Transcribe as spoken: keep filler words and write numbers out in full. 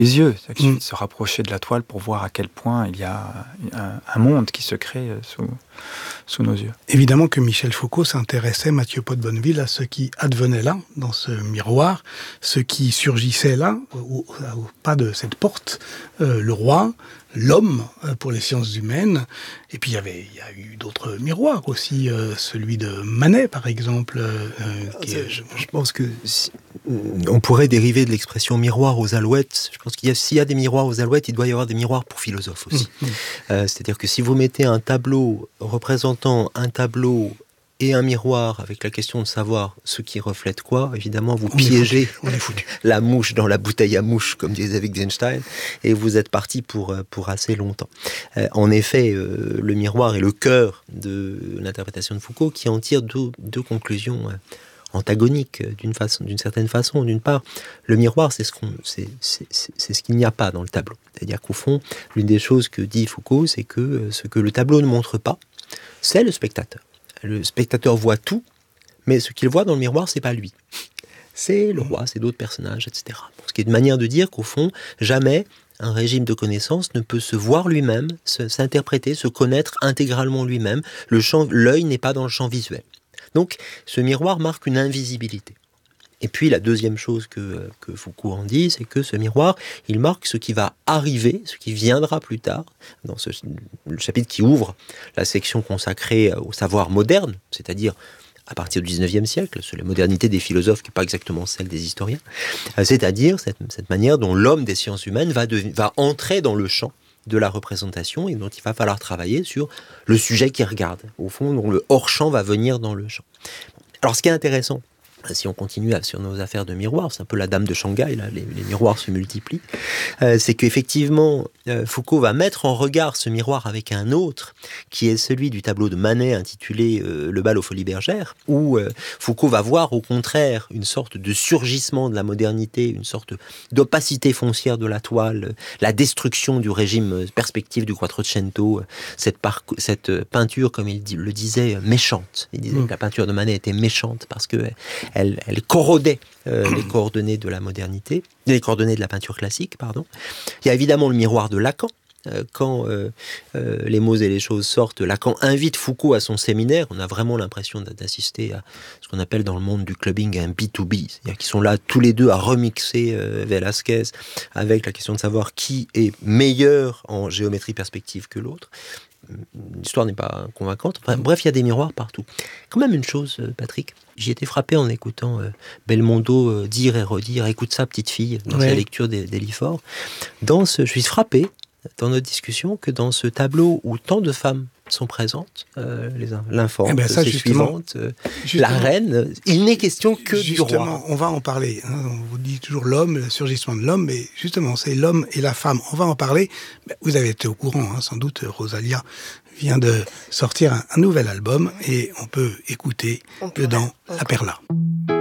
les yeux. Il suffit Mm. de se rapprocher de la toile pour voir à quel point il y a un, un monde qui se crée sous, sous nos yeux. Évidemment que Michel Foucault s'intéressait, Mathieu Pot de Bonneville, à ce qui advenait là, dans ce miroir, ce qui surgissait là, au, au, au pas de cette porte, euh, le roi, l'homme euh, pour les sciences humaines. Et puis il y avait, il y a eu d'autres miroirs aussi, euh, celui de Manet par exemple. Euh, qui est, je, je pense que si, on pourrait dériver de l'expression miroir aux alouettes. Je pense qu'il y a, s'il y a des miroirs aux alouettes, il doit y avoir des miroirs pour philosophes aussi. Mmh. Euh, c'est-à-dire que si vous mettez un tableau représentant un tableau et un miroir avec la question de savoir ce qui reflète quoi, évidemment vous on piégez est foutu, on est foutu. la mouche dans la bouteille à mouche, comme disait Wittgenstein, et vous êtes parti pour, pour assez longtemps. Euh, en effet, euh, le miroir est le cœur de l'interprétation de Foucault, qui en tire deux, deux conclusions euh, antagoniques d'une, façon, d'une certaine façon. D'une part, le miroir, c'est ce, qu'on, c'est, c'est, c'est, c'est ce qu'il n'y a pas dans le tableau. C'est-à-dire qu'au fond, l'une des choses que dit Foucault, c'est que euh, ce que le tableau ne montre pas, c'est le spectateur. Le spectateur voit tout, mais ce qu'il voit dans le miroir, c'est pas lui. C'est le roi, c'est d'autres personnages, et cetera. Bon, ce qui est une manière de dire qu'au fond, jamais un régime de connaissance ne peut se voir lui-même, se, s'interpréter, se connaître intégralement lui-même. Le champ, l'œil n'est pas dans le champ visuel. Donc, ce miroir marque une invisibilité. Et puis, la deuxième chose que, que Foucault en dit, c'est que ce miroir, il marque ce qui va arriver, ce qui viendra plus tard, dans ce, le chapitre qui ouvre la section consacrée au savoir moderne, c'est-à-dire à partir du dix-neuvième siècle, sur la modernité des philosophes, qui n'est pas exactement celle des historiens, c'est-à-dire cette, cette manière dont l'homme des sciences humaines va, de, va entrer dans le champ de la représentation et dont il va falloir travailler sur le sujet qu'il regarde, au fond, dont le hors-champ va venir dans le champ. Alors, ce qui est intéressant, si on continue sur nos affaires de miroirs, c'est un peu la dame de Shanghai, là, les, les miroirs se multiplient, euh, c'est qu'effectivement, euh, Foucault va mettre en regard ce miroir avec un autre, qui est celui du tableau de Manet intitulé euh, « Le bal aux Folies Bergères », où euh, Foucault va voir au contraire une sorte de surgissement de la modernité, une sorte d'opacité foncière de la toile, la destruction du régime perspective du Quattrocento, cette, par- cette peinture, comme il dit, le disait, méchante. Il disait mmh. que la peinture de Manet était méchante parce que Elle, elle corrodait euh, les coordonnées de la modernité, les coordonnées de la peinture classique, pardon. Il y a évidemment le miroir de Lacan. Euh, quand euh, euh, les mots et les choses sortent, Lacan invite Foucault à son séminaire. On a vraiment l'impression d'assister à ce qu'on appelle dans le monde du clubbing un B to B. C'est-à-dire qu'ils sont là tous les deux à remixer euh, Velázquez avec la question de savoir qui est meilleur en géométrie perspective que l'autre. L'histoire n'est pas convaincante. Enfin, bref, il y a des miroirs partout. Quand même une chose, Patrick, j'ai été frappé en écoutant euh, Belmondo euh, dire et redire « Écoute ça, petite fille » dans ouais. sa lecture d'Éliphore. Dans ce, je suis frappé, dans notre discussion, que dans ce tableau où tant de femmes sont présentes, euh, l'infante, eh ben ça, ses suivantes, euh, la reine, il n'est question que du roi. Justement, on va en parler. Hein. On vous dit toujours l'homme, le surgissement de l'homme, mais justement, c'est l'homme et la femme. On va en parler. Vous avez été au courant, hein, sans doute, Rosalia vient de sortir un, un nouvel album et on peut écouter on dedans La Perla.